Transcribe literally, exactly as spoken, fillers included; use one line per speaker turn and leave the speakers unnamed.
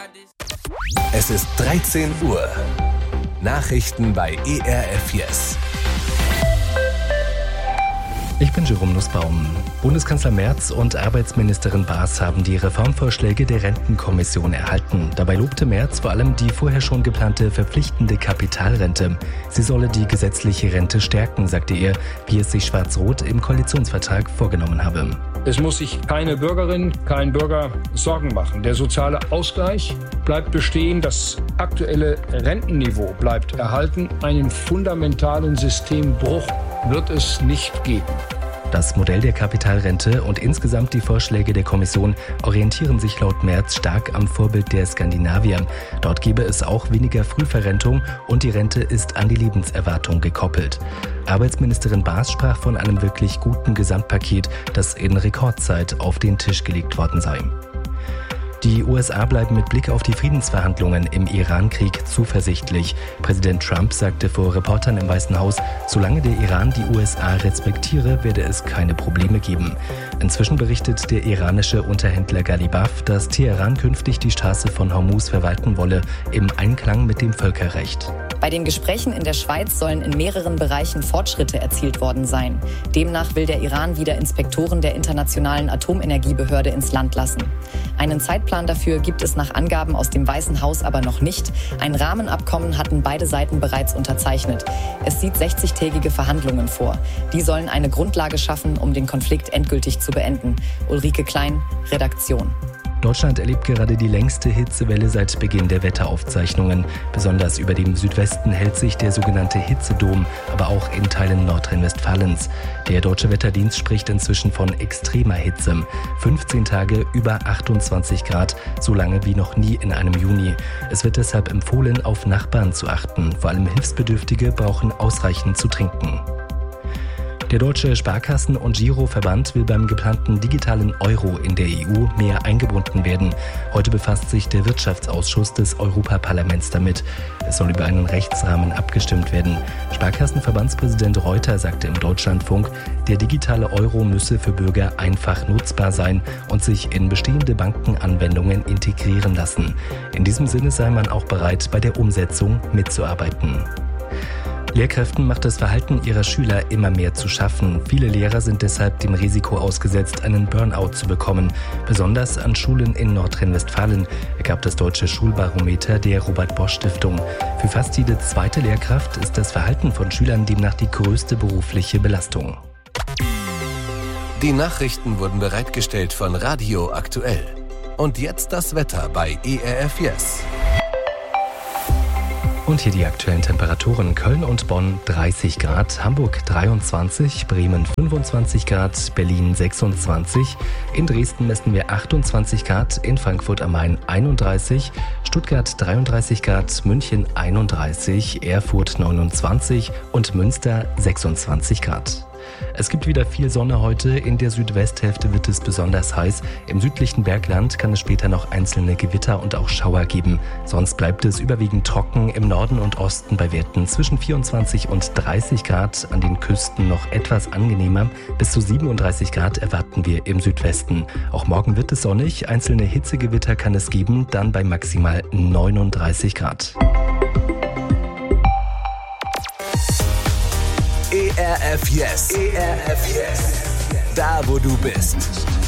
Es ist dreizehn Uhr. Nachrichten bei E R F Yes.
Ich bin Jerome Nussbaum. Bundeskanzler Merz und Arbeitsministerin Baas haben die Reformvorschläge der Rentenkommission erhalten. Dabei lobte Merz vor allem die vorher schon geplante verpflichtende Kapitalrente. Sie solle die gesetzliche Rente stärken, sagte er, wie es sich Schwarz-Rot im Koalitionsvertrag vorgenommen habe.
Es muss sich keine Bürgerin, kein Bürger Sorgen machen. Der soziale Ausgleich bleibt bestehen, das aktuelle Rentenniveau bleibt erhalten. Einen fundamentalen Systembruch wird es nicht geben.
Das Modell der Kapitalrente und insgesamt die Vorschläge der Kommission orientieren sich laut Merz stark am Vorbild der Skandinavier. Dort gebe es auch weniger Frühverrentung und die Rente ist an die Lebenserwartung gekoppelt. Arbeitsministerin Baas sprach von einem wirklich guten Gesamtpaket, das in Rekordzeit auf den Tisch gelegt worden sei. Die U S A bleiben mit Blick auf die Friedensverhandlungen im Iran-Krieg zuversichtlich. Präsident Trump sagte vor Reportern im Weißen Haus, solange der Iran die U S A respektiere, werde es keine Probleme geben. Inzwischen berichtet der iranische Unterhändler Ghalibaf, dass Teheran künftig die Straße von Hormuz verwalten wolle, im Einklang mit dem Völkerrecht.
Bei den Gesprächen in der Schweiz sollen in mehreren Bereichen Fortschritte erzielt worden sein. Demnach will der Iran wieder Inspektoren der Internationalen Atomenergiebehörde ins Land lassen. Einen Zeitplan dafür gibt es nach Angaben aus dem Weißen Haus aber noch nicht. Ein Rahmenabkommen hatten beide Seiten bereits unterzeichnet. Es sieht sechzigtägige Verhandlungen vor. Die sollen eine Grundlage schaffen, um den Konflikt endgültig zu beenden. Ulrike Klein, Redaktion.
Deutschland erlebt gerade die längste Hitzewelle seit Beginn der Wetteraufzeichnungen. Besonders über dem Südwesten hält sich der sogenannte Hitzedom, aber auch in Teilen Nordrhein-Westfalens. Der Deutsche Wetterdienst spricht inzwischen von extremer Hitze. fünfzehn Tage über achtundzwanzig Grad, so lange wie noch nie in einem Juni. Es wird deshalb empfohlen, auf Nachbarn zu achten. Vor allem Hilfsbedürftige brauchen ausreichend zu trinken. Der Deutsche Sparkassen- und Giroverband will beim geplanten digitalen Euro in der E U mehr eingebunden werden. Heute befasst sich der Wirtschaftsausschuss des Europaparlaments damit. Es soll über einen Rechtsrahmen abgestimmt werden. Sparkassenverbandspräsident Reuter sagte im Deutschlandfunk, der digitale Euro müsse für Bürger einfach nutzbar sein und sich in bestehende Bankenanwendungen integrieren lassen. In diesem Sinne sei man auch bereit, bei der Umsetzung mitzuarbeiten. Lehrkräften macht das Verhalten ihrer Schüler immer mehr zu schaffen. Viele Lehrer sind deshalb dem Risiko ausgesetzt, einen Burnout zu bekommen. Besonders an Schulen in Nordrhein-Westfalen, ergab das Deutsche Schulbarometer der Robert-Bosch-Stiftung. Für fast jede zweite Lehrkraft ist das Verhalten von Schülern demnach die größte berufliche Belastung.
Die Nachrichten wurden bereitgestellt von Radio Aktuell. Und jetzt das Wetter bei E R F Yes.
Und hier die aktuellen Temperaturen. Köln und Bonn dreißig Grad, Hamburg dreiundzwanzig, Bremen fünfundzwanzig Grad, Berlin sechsundzwanzig, in Dresden messen wir achtundzwanzig Grad, in Frankfurt am Main einunddreißig, Stuttgart dreiunddreißig Grad, München einunddreißig, Erfurt neunundzwanzig und Münster sechsundzwanzig Grad. Es gibt wieder viel Sonne heute. In der Südwesthälfte wird es besonders heiß. Im südlichen Bergland kann es später noch einzelne Gewitter und auch Schauer geben. Sonst bleibt es überwiegend trocken. Im Norden und Osten bei Werten zwischen vierundzwanzig und dreißig Grad. An den Küsten noch etwas angenehmer. Bis zu siebenunddreißig Grad erwarten wir im Südwesten. Auch morgen wird es sonnig. Einzelne Hitzegewitter kann es geben, dann bei maximal neununddreißig Grad.
E R F Yes. E R F Yes. Da, wo du bist.